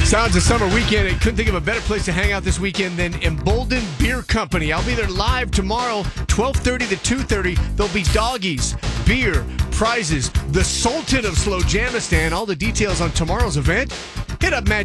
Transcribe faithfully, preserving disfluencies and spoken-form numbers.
Sounds a summer weekend. I couldn't think of a better place to hang out this weekend than Embolden Beer Company. I'll be there live tomorrow, twelve thirty to two thirty. There'll be doggies, beer, prizes, the Sultan of Slowjamistan. All the details on tomorrow's event. Hit up Magic.